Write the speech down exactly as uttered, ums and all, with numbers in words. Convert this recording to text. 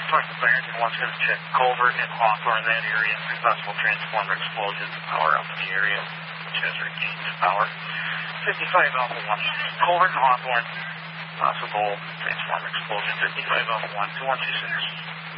talking to Barrington. One's going to check Culver and Hawthorne, that area, for possible transformer explosions and power up in the area, which has regained power. fifty-five Alpha one, Culver and Hawthorne, possible transformer explosion. fifty-five Alpha one, two one two six.